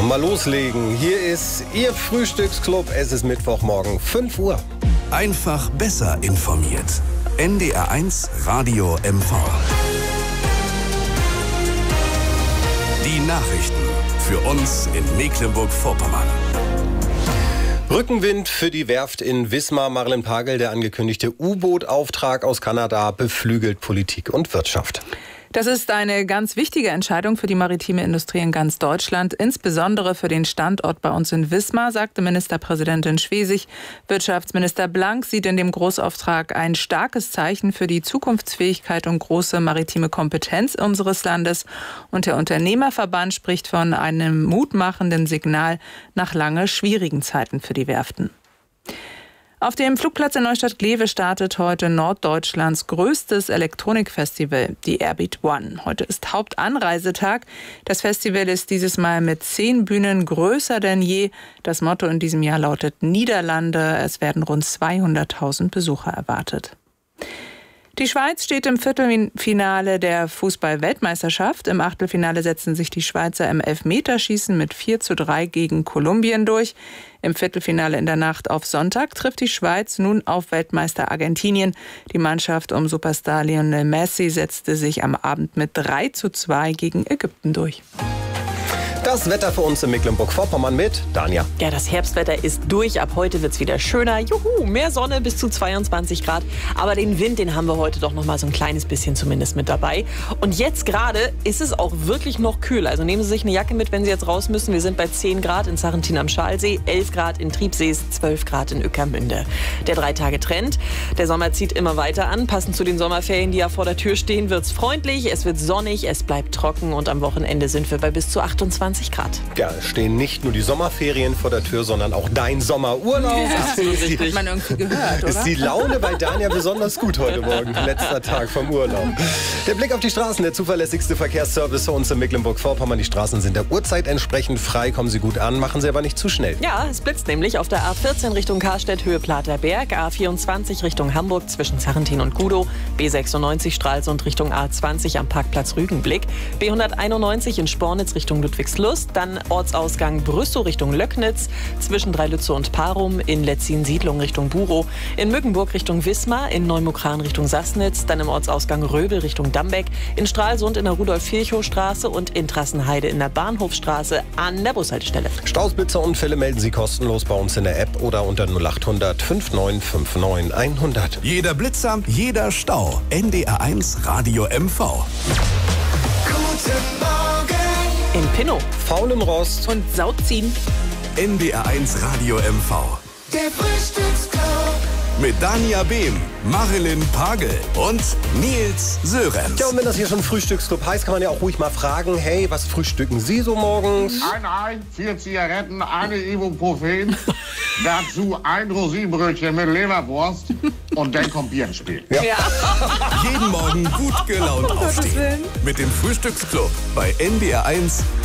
Und mal loslegen. Hier ist Ihr Frühstücksclub. Es ist Mittwochmorgen, 5 Uhr. Einfach besser informiert. NDR1 Radio MV. Die Nachrichten für uns in Mecklenburg-Vorpommern. Rückenwind für die Werft in Wismar. Marilyn Pagel, der angekündigte U-Boot-Auftrag aus Kanada, beflügelt Politik und Wirtschaft. Das ist eine ganz wichtige Entscheidung für die maritime Industrie in ganz Deutschland, insbesondere für den Standort bei uns in Wismar, sagte Ministerpräsidentin Schwesig. Wirtschaftsminister Blank sieht in dem Großauftrag ein starkes Zeichen für die Zukunftsfähigkeit und große maritime Kompetenz unseres Landes. Und der Unternehmerverband spricht von einem mutmachenden Signal nach lange schwierigen Zeiten für die Werften. Auf dem Flugplatz in Neustadt-Glewe startet heute Norddeutschlands größtes Elektronikfestival, die Airbeat One. Heute ist Hauptanreisetag. Das Festival ist dieses Mal mit 10 Bühnen größer denn je. Das Motto in diesem Jahr lautet Niederlande. Es werden rund 200.000 Besucher erwartet. Die Schweiz steht im Viertelfinale der Fußball-Weltmeisterschaft. Im Achtelfinale setzen sich die Schweizer im Elfmeterschießen mit 4:3 gegen Kolumbien durch. Im Viertelfinale in der Nacht auf Sonntag trifft die Schweiz nun auf Weltmeister Argentinien. Die Mannschaft um Superstar Lionel Messi setzte sich am Abend mit 3:2 gegen Ägypten durch. Das Wetter für uns in Mecklenburg-Vorpommern mit Dania. Ja, das Herbstwetter ist durch. Ab heute wird es wieder schöner. Juhu, mehr Sonne bis zu 22 Grad. Aber den Wind, den haben wir heute doch noch mal so ein kleines bisschen zumindest mit dabei. Und jetzt gerade ist es auch wirklich noch kühl. Also nehmen Sie sich eine Jacke mit, wenn Sie jetzt raus müssen. Wir sind bei 10 Grad in Sarrentin am Schalsee, 11 Grad in Triebsees, 12 Grad in Ueckermünde. Der 3-Tage-Trend. Der Sommer zieht immer weiter an. Passend zu den Sommerferien, die ja vor der Tür stehen, wird es freundlich, es wird sonnig, es bleibt trocken. Und am Wochenende sind wir bei bis zu 28 Grad. Ja, es stehen nicht nur die Sommerferien vor der Tür, sondern auch dein Sommerurlaub. Ja, hat man irgendwie gehört, oder? Ist die Laune bei Dania besonders gut heute Morgen, letzter Tag vom Urlaub. Der Blick auf die Straßen, der zuverlässigste Verkehrsservice für uns in Mecklenburg-Vorpommern. Die Straßen sind der Uhrzeit entsprechend frei, kommen Sie gut an, machen Sie aber nicht zu schnell. Ja, es blitzt nämlich auf der A14 Richtung Karstedt, Höhe Platerberg, A24 Richtung Hamburg zwischen Sarrentin und Gudow, B96 Stralsund Richtung A20 am Parkplatz Rügenblick, B191 in Spornitz Richtung Ludwigslust, dann Ortsausgang Brüssow Richtung Löcknitz, zwischen Dreilütze und Parum, in Letzin-Siedlung Richtung Burow, in Mückenburg Richtung Wismar, in Neumukran Richtung Sassnitz, dann im Ortsausgang Röbel Richtung Dambeck, in Stralsund in der Rudolf-Virchow-Straße und in Trassenheide in der Bahnhofstraße an der Bushaltestelle. Staus, Blitzer und Fälle melden Sie kostenlos bei uns in der App oder unter 0800 5959 100. Jeder Blitzer, jeder Stau. NDR1 Radio MV. Guten Morgen! In Pinnow. Faulen Rost Und Sauziehen. NDR1 Radio MV. Der Frühstücksclub. Mit Dania Behm, Marilyn Pagel und Nils Sörenz. Ja, und wenn das hier schon Frühstücksclub heißt, kann man ja auch ruhig mal fragen, hey, was frühstücken Sie so morgens? Ein Ei, 4 Zigaretten, eine Ibuprofen, dazu ein Rosinenbrötchen mit Leberwurst und dann kommt Bier ins Spiel. Jeden Morgen gut gelaunt aufstehen. Mit dem Frühstücksclub bei NDR1